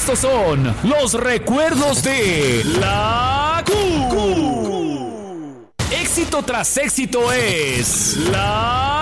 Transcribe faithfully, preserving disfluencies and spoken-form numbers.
Estos son los recuerdos de la Q. Éxito tras éxito es la